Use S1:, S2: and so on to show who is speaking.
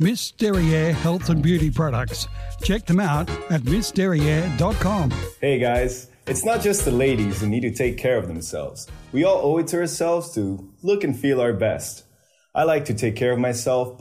S1: Miss Derriere Health and Beauty Products. Check them out at missderriere.com.
S2: Hey guys, it's not just the ladies who need to take care of themselves. We all owe it to ourselves to look and feel our best. I like to take care of myself